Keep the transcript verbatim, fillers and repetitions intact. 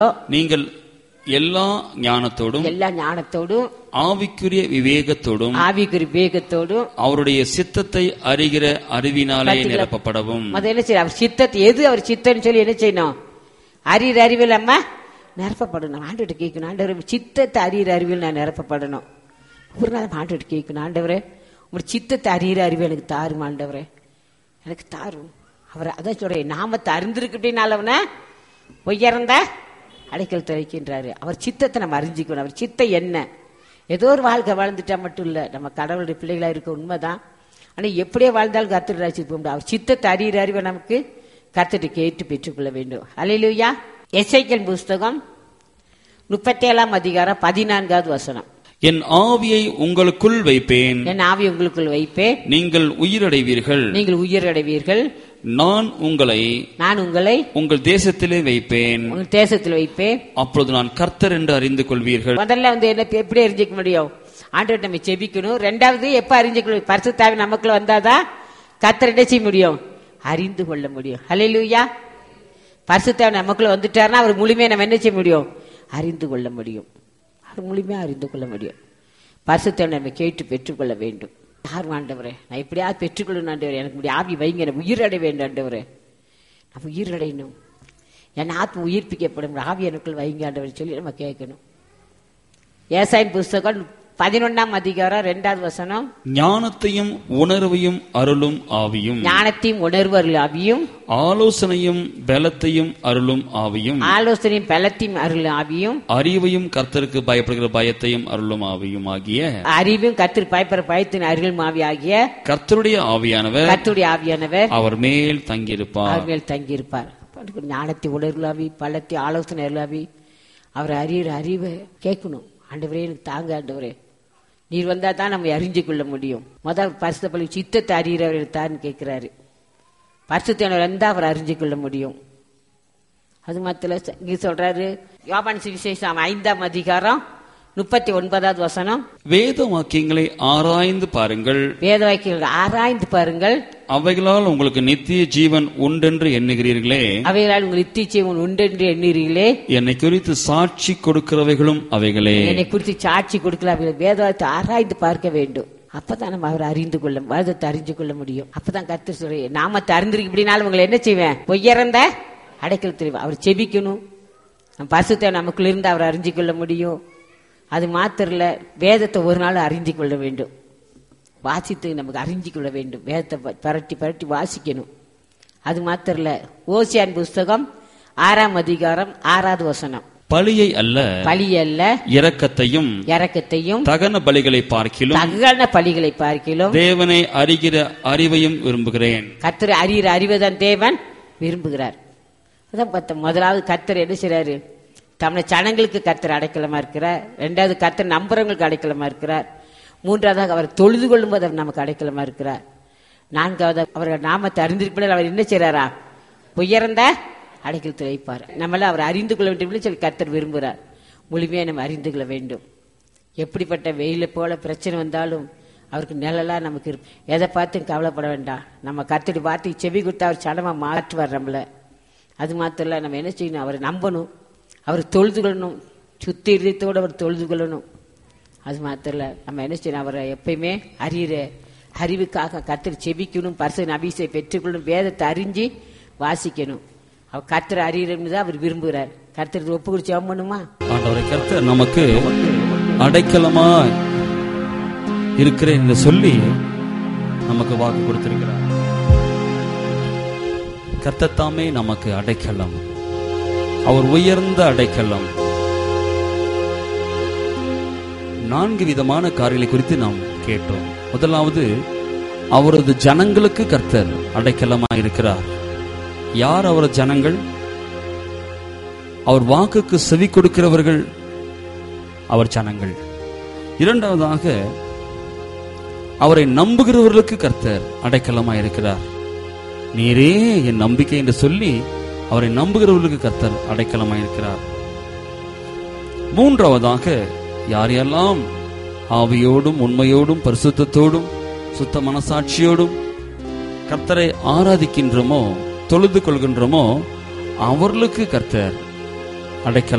நீங்கள் எல்லா ஞானத்தோடும் எல்லா ஞானத்தோடும் ஆவிக்குரிய விவேகத்தோடும் ஆவிக்குரிய விவேகத்தோடும் அவருடைய சித்தத்தை அறிகிற அறிவினாலே நிரப்பப்படவும். முதல்ல சரி, அவர் சித்தத்தை எது அவர் சித்தன்னு சொல்லி என்ன செய்யணும்? அறிகிற அறிவில் அம்மா நிரப்பப்படணும். ஆண்டவர்கிட்ட கேட்கணும், ஆண்டவர் சித்தத்தை அறிகிற அறிவில் நான் நிரப்பப்படணும். ஒரு நாள் ஆண்டவர்கிட்ட கேட்கணும், ஆண்டவரே உங்க சித்தத்தை அறிகிற அறிவு எனக்கு தாரும், ஆண்டவரே எனக்கு தாரும். அவர் அதான் சொல்றேன், நாமத்தை அறிந்திருக்கிட்டனாலவன உயர்ந்த அடைக்கலத்தை வைக்கின்றாரு. அவர் சித்தத்தை நம்ம அறிஞ்சிக்கணும். அவர் சித்தம் என்ன? ஏதோ ஒரு வாழ்க்கை வாழ்ந்துட்டா மட்டும் இல்லை, நம்ம கடவுளுடைய பிள்ளைகளா இருக்க உண்மைதான். ஆனால் எப்படியே வாழ்ந்தாலும் கர்த்தர் ராஜ்யத்துக்கு போக முடியும். அவர் சித்தத்தை அறிகிற அறிவை நமக்கு கர்த்தரை கேட்டு பெற்றுக்கொள்ள வேண்டும். அல்லேலூயா. எசேக்கியேல் புஸ்தகம் முப்பத்தி ஏழாம் அதிகாரம் பதினான்காவது வசனம். என் ஆவியை உங்களுக்குள் வைப்பேன், என் ஆவியை உங்களுக்குள் வைப்பேன், நீங்கள் உயிரடைவீர்கள், நீங்கள் உயிரடைவீர்கள். நான் உங்களை நான் உங்களை உங்கள் தேசத்திலே வைப்பேன், உங்கள் தேசத்தில் வைப்பேன். அப்பொழுது நான் கர்த்தர் என்று அறிந்து கொள்வீர்கள். முதல்ல வந்து என்ன எப்படி அறிஞ்சிக்க முடியும்? ஆண்டவர்கிட்ட நம்ம செபிக்கணும். ரெண்டாவது எப்ப அறிஞ்சிக்கணும்? பரிசுத்த ஆவி நமக்குள்ள வந்தாதான் கர்த்தர் என்ன செய்ய முடியும்? அறிந்து கொள்ள முடியும். அல்லேலூயா. பரிசுத்த ஆவி நமக்குள்ள வந்துட்டாருன்னா அவர் முழுமையா நம்ம என்ன செய்ய முடியும்? அறிந்து கொள்ள முடியும். அவர் முழுமையா அறிந்து கொள்ள முடியும். பரிசுத்த ஆவி நம்ம கேட்டு பெற்றுக்கொள்ள வேண்டும். யார் ஆண்டவரே, நான் எப்படியாவது பெற்றுக்கொள்ளணும் ஆண்டவரே, எனக்கு இப்படி ஆவி வைங்க, நான் உயிரடை வேண்டும் ஆண்டவரே, நான் உயிரடையணும், என் ஆத்ம உயிர்ப்பிக்கப்படும், ஆவி எனக்குள் வைங்க ஆண்டவரை சொல்லி நம்ம கேட்கணும். ஏசாயின் புஸ்தகம் பதினொன்னாம் அதிகாரம் இரண்டாவது வசனம். ஞானத்தையும் உணர்வையும் அருளும் ஆவியும், ஞானத்தையும் உணர்வு அருள் ஆவியும், ஆலோசனையும் பலத்தையும் அருளும் ஆவியும், ஆலோசனையும் பலத்தையும் அருள் ஆவியும், அறிவையும் கர்த்தருக்கு பயப்படுகிற பயத்தையும் அருளும் ஆவியும் ஆகிய, அறிவையும் கர்த்தர் பயப்படுற பயத்தின் அருளும் ஆவி ஆகிய கர்த்தருடைய ஆவியானவர் கர்த்தருடைய ஆவியானவர் அவர் மேல் தங்கியிருப்பார். அவர் மேல் தங்கியிருப்பார். ஞானத்தை உணர்வு ஆவி, பலத்தை ஆலோசனை அருள் ஆவி, அவர் அறிகிற அறிவை கேட்கணும். ஆண்டவரே எனக்கு தாங்க ஆண்டவரே, நீர் வந்தா தான் நம்ம அறிஞ்சு கொள்ள முடியும். முதல் பரிசுத்த பள்ளி சித்தத்தை அறிகிறவர் தான் கேட்கிறாரு. பரிசுத்தவர் வந்தா அவர் அறிஞ்சு கொள்ள முடியும். அது மாத்திர இங்க சொல்றாரு யோவான் சுவிசேஷம் ஐந்தாம் அதிகாரம் முப்பத்தி ஒன்பதாவது வசனம். வேத வாக்கியங்களை ஆராய்ந்து பாருங்கள், வேத வாக்கியங்களை ஆராய்ந்து பாருங்கள், அவைகளால் உங்களுக்கு நித்திய ஜீவன் உண்டென்று எண்ணுகிறீர்களே, அவைகளால் உங்களுக்கு நித்திய ஜீவன் உண்டென்று எண்ணுகிறீர்களே, என்னை குறித்து சாட்சி கொடுக்கிறவைகளும் அவைகளே. என்னை குறித்து சாட்சி கொடுக்கலாம். வேதத்தை ஆராய்ந்து பார்க்க வேண்டும். அப்பதான் நம்ம அவர் அறிந்து கொள்ள, வேதத்தை அறிந்து கொள்ள முடியும். அப்பதான் கர்த்தர் சொல்ற, நாமத்தை அறிந்திருக்கு இப்படினாலும் உங்களை என்ன செய்வேன்? உயர்ந்த அடைக்கலத்தில் அவர் செபிக்கணும். நம் பரிசுத்த நமக்குள்ள இருந்து அவர் அறிஞ்சு கொள்ள முடியும். அது மாத்திரல, வேதத்தை ஒரு நாள் அறிந்து கொள்ள வேண்டும். வாசித்து நமக்கு அறிஞ்சு கொள்ள வேண்டும். வேதத்தை பரட்டி பரட்டி வாசிக்கணும். அது மாத்திரல, ஓசியான் புஸ்தகம் ஆறாம் அதிகாரம் ஆறாவது வசனம். பலியை அல்ல பலி அல்ல இரக்கத்தையும் இரக்கத்தையும் தகன பலிகளை பார்க்கிலும் தகன பலிகளை பார்க்கிலும் தேவனை அறிகிற அறிவையும் விரும்புகிறேன். கர்த்தரை அறிகிற அறிவைதான் தேவன் விரும்புகிறார். அதான் பார்த்த முதலாவது கர்த்தர் என்ன செய்றாரு? தம்முடைய ஜனங்களுக்கு கர்த்தர் அடைக்கலமா இருக்கிறார். ரெண்டாவது கர்த்தர் நம்புறவங்களுக்கு அடைக்கலமா இருக்கிறார். மூன்றாவதாக அவர் தொழுது கொள்ளும் போது அவர் நமக்கு அடைக்கலமா இருக்கிறார். நான்காவது அவர்கள் நாமத்தை அறிந்திருப்பதில் அவர் என்ன செய்றாரா? உயர்ந்த அடைக்கலத்தில் வைப்பார். நம்மள அவர் அறிந்து கொள்ள வேண்டும் சொல்லி கர்த்தர் விரும்புகிறார். முழுமையாக நம்ம அறிந்து கொள்ள வேண்டும். எப்படிப்பட்ட வெயில போல பிரச்சனை வந்தாலும் அவருக்கு நிழலா நமக்கு இருக்கும். எதை பார்த்து கவலைப்பட வேண்டாம். நம்ம கர்த்தரை பார்த்து செவி கொடுத்தா அவர் சடமா மாற்றுவார் நம்மள. அது மாத்திரம் இல்ல, நம்ம என்ன செய்யணும்? அவரை நம்பணும், அவர் தொழுது கொள்ளணும், சுத்தி இருதயத்தோடு அவர் தொழுது கொள்ளணும். அது மாத்திரம் இல்ல, நம்ம என்ன செய்யணும்? அவரை எப்பயுமே அறிகிற அறிவுக்காக கர்த்தர் செபிக்கணும், பரிசுத்த அபிஷேகத்தை பெற்றுக்கொள்ளணும், வேதத்தை அறிஞ்சு வாசிக்கணும். அவர் கர்த்தர் அறிகிறன்னு தான் அவர் விரும்புகிறார். கர்த்தர் ஒப்பு குறிச்சு ஜெபம் பண்ணுமா? ஆண்டவரே, கர்த்தர் நமக்கு அடைக்கலமா இருக்கிறேன் என்று சொல்லி நமக்கு வாக்கு கொடுத்திருக்கிறார். கர்த்தர் தாமே நமக்கு அடைக்கலம், அவர் உயர்ந்த அடைக்கலம். நான்கு விதமான காரியங்களை குறித்து நாம் கேட்டோம். முதலாவது, அவரது ஜனங்களுக்கு கர்த்தர் அடைக்கலமாக இருக்கிறார். யார் அவர் ஜனங்கள்? அவர் வாக்குக்கு செவி கொடுக்கிறவர்கள் அவர் ஜனங்கள். இரண்டாவதாக, அவரை நம்புகிறவர்களுக்கு கர்த்தர் அடைக்கலமாக இருக்கிறார். நீரே என் நம்பிக்கை என்று சொல்லி அவரை நம்புகிறவர்களுக்கு கர்த்தர் அடைக்கலமாக இருக்கிறார். மூன்றாவதாக, யார் யாரெல்லாம் ஆவியோடும் உண்மையோடும் பரிசுத்தத்தோடும் சுத்த மனசாட்சியோடும் கர்த்தரை ஆராதிக்கின்றோமோ, தொழுது கொள்கின்றோமோ, அவர்களுக்கு கர்த்தர் அடைக்கலம்